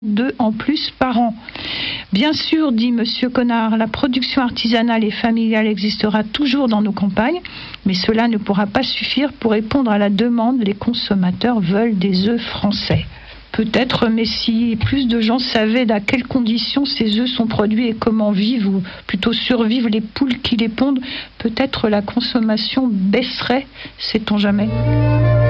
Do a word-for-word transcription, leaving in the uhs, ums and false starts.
d'œufs en plus par an. Bien sûr, dit Monsieur Connard, la production artisanale et familiale existera toujours dans nos campagnes, mais cela ne pourra pas suffire pour répondre à la demande. Les consommateurs veulent des œufs français. Peut-être, mais si plus de gens savaient dans quelles conditions ces œufs sont produits et comment vivent, ou plutôt survivent les poules qui les pondent, peut-être la consommation baisserait, sait-on jamais.